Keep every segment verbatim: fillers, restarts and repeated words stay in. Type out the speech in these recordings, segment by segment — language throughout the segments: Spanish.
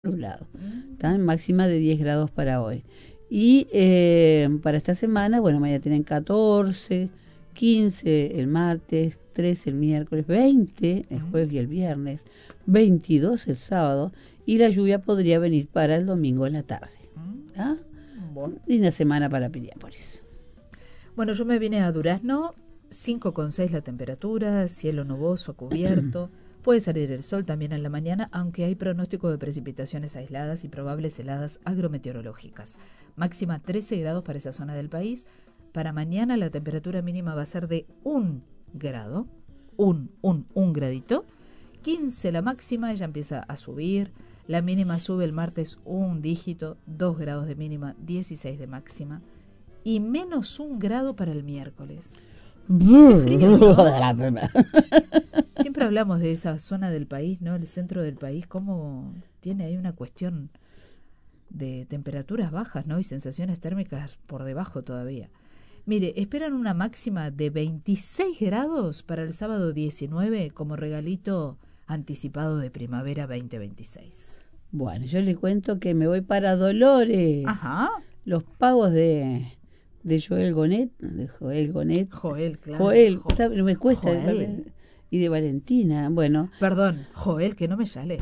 nublado. Está en máxima de diez grados para hoy. Y eh, para esta semana, bueno, mañana tienen catorce, quince el martes, trece el miércoles, veinte el jueves y el viernes, veintidós el sábado, y la lluvia podría venir para el domingo en la tarde. ¿Está? Bueno. Linda semana para Piriápolis. Bueno, yo me vine a Durazno, cinco coma seis la temperatura, cielo nuboso, cubierto. Puede salir el sol también en la mañana, aunque hay pronóstico de precipitaciones aisladas y probables heladas agrometeorológicas. Máxima trece grados para esa zona del país. Para mañana la temperatura mínima va a ser de un grado, un, un, un gradito. quince la máxima, ella empieza a subir. La mínima sube el martes un dígito, dos grados de mínima, dieciséis de máxima. Y menos un grado para el miércoles. Qué frío, ¿no? Siempre hablamos de esa zona del país, ¿no? El centro del país, cómo tiene ahí una cuestión de temperaturas bajas, ¿no? Y sensaciones térmicas por debajo todavía. Mire, esperan una máxima de veintiséis grados para el sábado diecinueve como regalito anticipado de primavera veinte veintiséis. Bueno, yo le cuento que me voy para Dolores. Ajá. Los pagos de... de Joel Gonet, de Joel Gonet. Joel, claro. Joel, Jo- ¿sabe? Me cuesta. Joel. Y de Valentina, bueno. Perdón, Joel, que no me sale.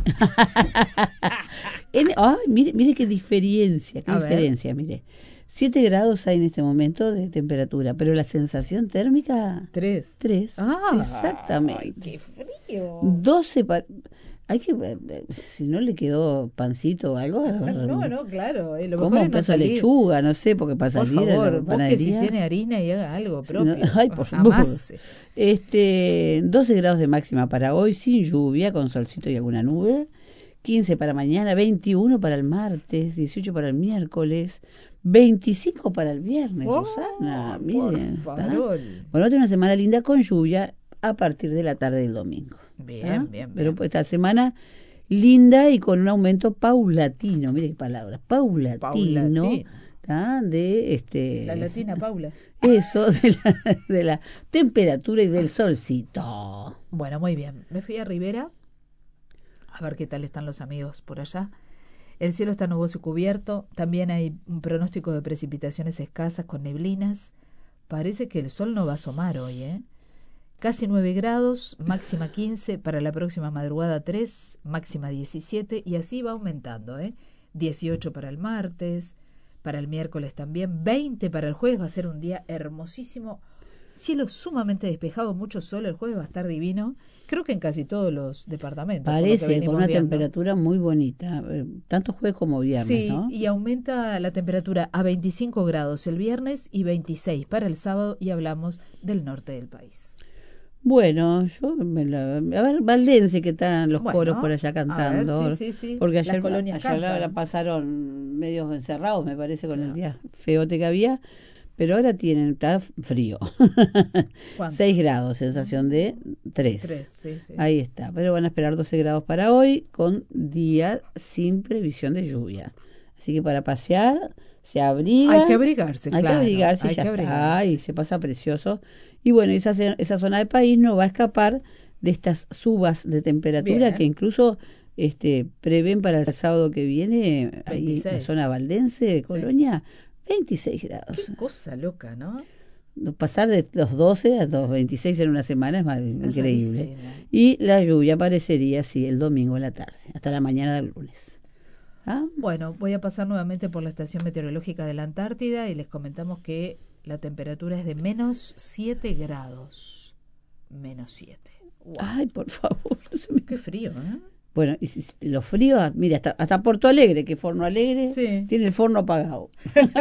en, ay, mire, mire qué diferencia, qué A ver. diferencia, mire. siete grados hay en este momento de temperatura, pero la sensación térmica, Tres. tres. Ah, Exactamente. Ay, qué frío. doce, pa- hay que, si no le quedó pancito o algo. No, no, claro. Eh, lo ¿Cómo? mejor es Un no pedazo de salir. lechuga, no sé, porque para Por salir a la favor, busque si panadería. tiene harina y haga algo Sí, propio. no, ay, por favor. Jamás. Este, doce grados de máxima para hoy, sin lluvia, con solcito y alguna nube. quince para mañana, veintiuno para el martes, dieciocho para el miércoles, veinticinco para el viernes, Oh, Susana. por Miren. ¿Está? farol. Bueno, otra una semana linda con lluvia a partir de la tarde del domingo. Bien, ¿Está? bien, bien. Pero pues, esta semana linda y con un aumento paulatino, mire qué palabra, paulatino. Paulatino. ¿Tá? De este La latina Paula. eso de la, de la temperatura y del solcito. Bueno, muy bien. Me fui a Rivera a ver qué tal están los amigos por allá. El cielo está nuboso y cubierto. También hay un pronóstico de precipitaciones escasas con neblinas. Parece que el sol no va a asomar hoy, ¿eh? Casi nueve grados, máxima quince, para la próxima madrugada tres, máxima diecisiete, y así va aumentando, ¿eh? dieciocho para el martes, para el miércoles también, veinte para el jueves, va a ser un día hermosísimo, cielo sumamente despejado, mucho sol, el jueves va a estar divino, creo que en casi todos los departamentos. por lo que Parece con venimos una viendo. temperatura muy bonita, eh, tanto jueves como viernes, Sí, ¿no? y aumenta la temperatura a veinticinco grados el viernes y veintiséis para el sábado, y hablamos del norte del país. Bueno, yo me la, a ver, Valdense, que están los Bueno, coros por allá cantando. a ver, sí, sí, sí. Porque Las ayer, colonias ayer la, cantan. la pasaron medios encerrados, me parece, con Claro. el día feote que había. Pero ahora tienen, está frío. ¿Cuánto? seis grados, sensación de tres. Tres, sí, sí. Ahí está. Pero van a esperar doce grados para hoy, con día sin previsión de lluvia. Así que para pasear, se abriga. Hay que abrigarse, Hay claro. que abrigarse y hay ya que está. abrigarse. Y se pasa precioso. Y bueno, esa, ce- esa zona del país no va a escapar de estas subas de temperatura Bien. que incluso este, prevén para el sábado que viene, ahí en la veintiséis. zona valdense de Colonia, veintiséis grados. Qué cosa loca, ¿no? Pasar de los doce a los veintiséis en una semana es más increíble. rarísimo. Y la lluvia aparecería, sí, el domingo en la tarde, hasta la mañana del lunes. ¿Ah? Bueno, voy a pasar nuevamente por la estación meteorológica de la Antártida y les comentamos que la temperatura es de menos siete grados. Menos siete. Wow. Ay, por favor. no se me- Qué frío, ¿eh? Bueno, y si, si- los fríos, mira, hasta, hasta Porto Alegre, que Forno Alegre Sí. tiene el forno apagado.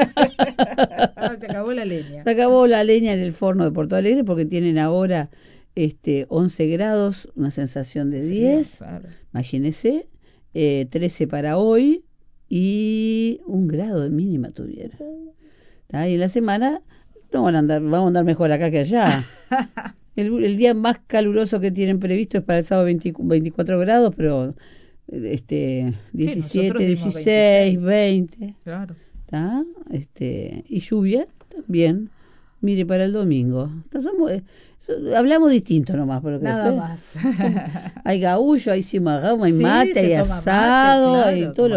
Se acabó la leña. Se acabó la leña en el forno de Porto Alegre porque tienen ahora este once grados, una sensación de diez, Claro. imagínese, eh, trece para hoy y un grado de mínima tuvieron. ¿Tá? Y en la semana no van a andar, vamos a andar mejor acá que allá. El, el día más caluroso que tienen previsto es para el sábado veinte veinticuatro grados, pero este diecisiete, nosotros dimos dieciséis, veintiséis. veinte. Claro. ¿Tá? Este, y lluvia también. Mire, para el domingo. Entonces, somos, eh, so- hablamos distinto nomás. Porque Nada después más. hay gaullo, hay cimarrón, hay Sí, mate, se hay toma mate, asado, claro, hay todo lo